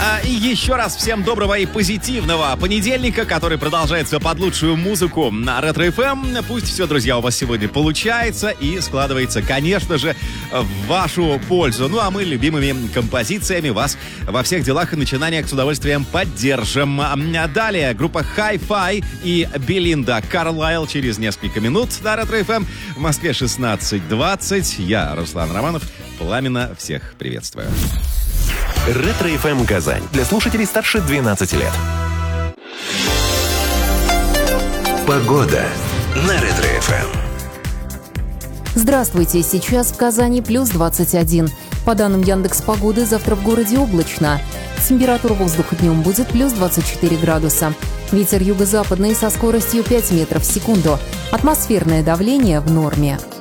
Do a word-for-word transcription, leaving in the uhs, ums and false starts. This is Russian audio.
И еще раз всем доброго и позитивного понедельника, который продолжается под лучшую музыку на Ретро эф эм. Пусть все, друзья, у вас сегодня получается и складывается, конечно же, в вашу пользу. Ну а мы любимыми композициями вас во всех делах и начинаниях с удовольствием поддержим. Далее группа Hi-Fi и Белинда Карлайл через несколько минут на Ретро эф эм. В Москве шестнадцать двадцать. Я, Руслан Романов, пламенно всех приветствую. Ретро эф эм Казань. Для слушателей старше двенадцати лет. Погода на Ретро эф эм. Здравствуйте, сейчас в Казани плюс двадцать один. По данным Яндекс.Погоды, завтра в городе облачно. Температура воздуха днем будет плюс двадцать четыре градуса. Ветер юго-западный со скоростью пять метров в секунду. Атмосферное давление в норме.